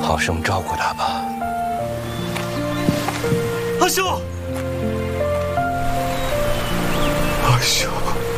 好生照顾他吧。 阿修，阿修。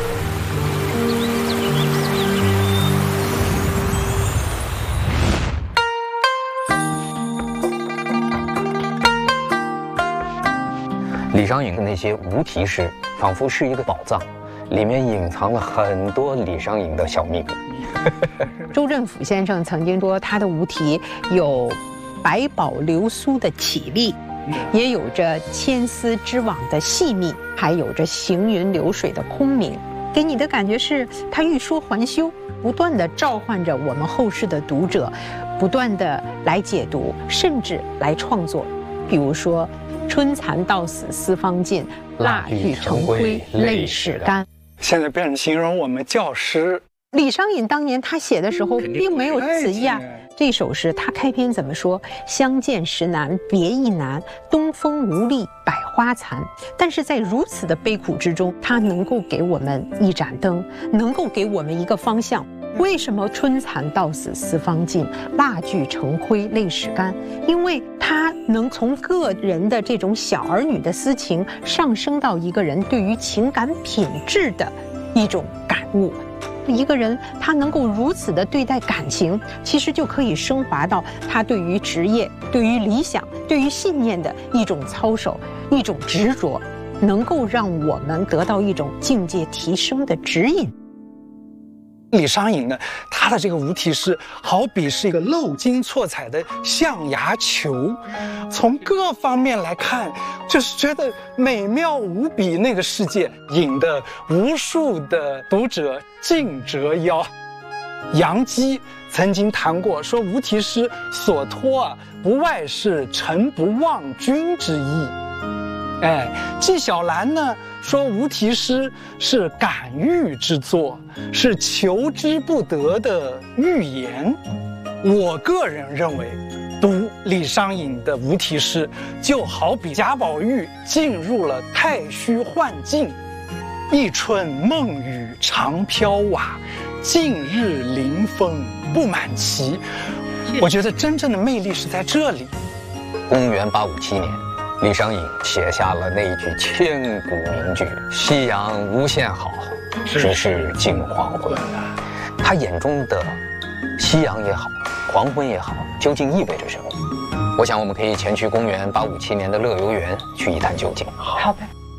李商隐的那些无题诗，仿佛是一个宝藏，里面隐藏了很多李商隐的小秘密。 周振甫先生曾经说，他的无题有百宝流苏的绮丽，也有着千丝织网的细密，还有着行云流水的空明。给你的感觉是他欲说还休，不断地召唤着我们后世的读者，不断地来解读，甚至来创作。比如说春蚕到死丝方尽，蜡炬成灰泪始干。 现在变成形容我们教师。 李商隐当年他写的时候并没有此意啊。这首诗他开篇怎么说？相见时难别亦难，东风无力百花残。但是在如此的悲苦之中，他能够给我们一盏灯，能够给我们一个方向。为什么春蚕到死丝方尽，蜡炬成灰泪始干？因为它能从个人的这种小儿女的私情上升到一个人对于情感品质的一种感悟。一个人他能够如此的对待感情，其实就可以升华到他对于职业、对于理想、对于信念的一种操守、一种执着，能够让我们得到一种境界提升的指引。 李商隐呢，他的这个无题诗好比是一个漏金错彩的象牙球，从各方面来看，就是觉得美妙无比。那个世界引得无数的读者竞折腰。杨基曾经谈过，说无题诗所托不外是臣不忘君之意。纪晓岚呢说无题诗是感喻之作，是求之不得的寓言。我个人认为，读李商隐的无题诗，就好比贾宝玉进入了太虚幻境。一春梦雨长飘瓦，近日临风不满旗。我觉得真正的魅力是在这里。 公元857年，李商隐写下了那一句千古名句：“夕阳无限好，只是近黄昏。”他眼中的夕阳也好，黄昏也好，究竟意味着什么？我想我们可以前去公元857年的乐游原去一探究竟。 好的。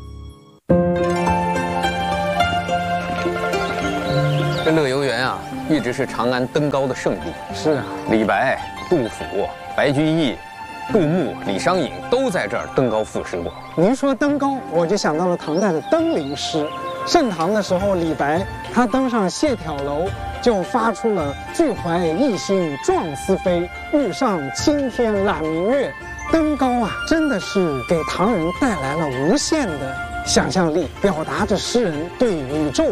这乐游原啊，一直是长安登高的圣地。 是啊， 李白、杜甫、白居易、杜牧、李商隐都在这儿登高赋诗过。 您说登高，我就想到了唐代的登临诗。盛唐的时候，李白他登上谢眺楼，就发出了“俱怀逸心壮思飞，欲上青天揽明月”。登高啊，真的是给唐人带来了无限的想象力，表达着诗人对宇宙